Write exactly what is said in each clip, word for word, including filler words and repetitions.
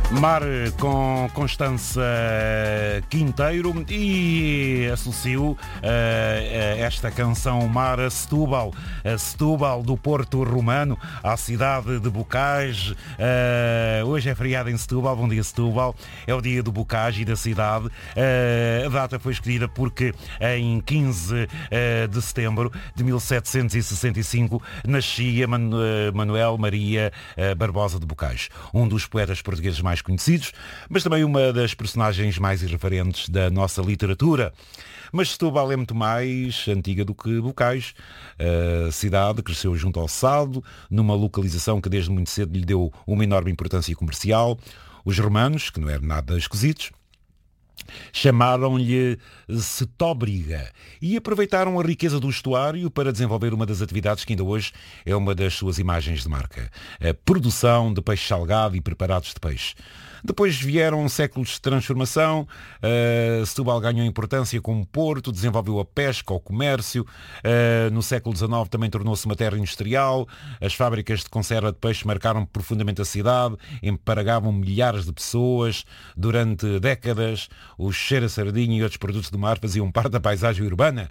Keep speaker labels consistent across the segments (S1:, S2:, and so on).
S1: Mar com Constança Quinteiro e associo uh, esta canção Mar a Setúbal, a Setúbal do Porto Romano, à cidade de Bocage. Uh, hoje é feriado em Setúbal, bom dia Setúbal, é o dia do Bocage e da cidade. Uh, a data foi escolhida porque em quinze de setembro de mil setecentos e sessenta e cinco nascia Manu- Manuel Maria Barbosa de Bocage, um dos poetas portugueses mais conhecidos, mas também uma das personagens mais irreverentes da nossa literatura. Mas Setúbal é muito mais antiga do que Bocage. A cidade cresceu junto ao Sado, numa localização que desde muito cedo lhe deu uma enorme importância comercial. Os romanos, que não eram nada esquisitos, chamaram-lhe Setóbriga e aproveitaram a riqueza do estuário para desenvolver uma das atividades que ainda hoje é uma das suas imagens de marca: a produção de peixe salgado e preparados de peixe. Depois vieram séculos de transformação. uh, Setúbal ganhou importância como porto, desenvolveu a pesca, o comércio. Uh, no século dezenove também tornou-se uma terra industrial. As fábricas de conserva de peixe marcaram profundamente a cidade, emparagavam milhares de pessoas. Durante décadas, o cheiro a sardinha e outros produtos do mar faziam parte da paisagem urbana.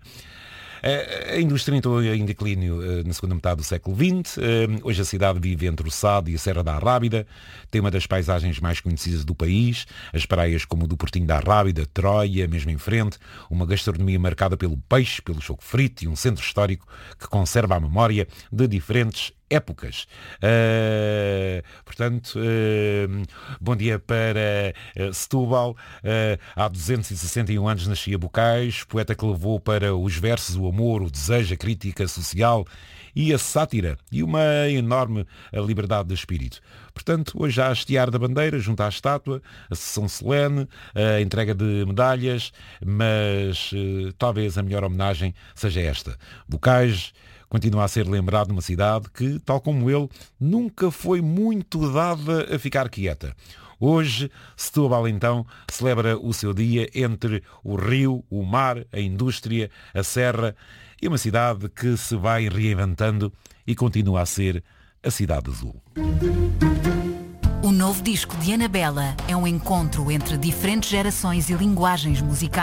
S1: A indústria entrou em declínio na segunda metade do século vinte. Hoje a cidade vive entre o Sado e a Serra da Arrábida. Tem uma das paisagens mais conhecidas do país. As praias como o do Portinho da Arrábida, Troia, mesmo em frente. Uma gastronomia marcada pelo peixe, pelo choco frito e um centro histórico que conserva a memória de diferentes épocas. Uh, portanto, uh, bom dia para uh, Setúbal. Uh, há duzentos e sessenta e um anos nascia Bocage, poeta que levou para os versos o amor, o desejo, a crítica social e a sátira e uma enorme liberdade de espírito. Portanto, hoje há a hastear da bandeira junto à estátua, a sessão solene, a entrega de medalhas, mas uh, talvez a melhor homenagem seja esta. Bocage continua a ser lembrado numa cidade que, tal como ele, nunca foi muito dada a ficar quieta. Hoje, Setúbal, então, celebra o seu dia entre o rio, o mar, a indústria, a serra e uma cidade que se vai reinventando e continua a ser a Cidade Azul.
S2: O novo disco de Anabela é um encontro entre diferentes gerações e linguagens musicais.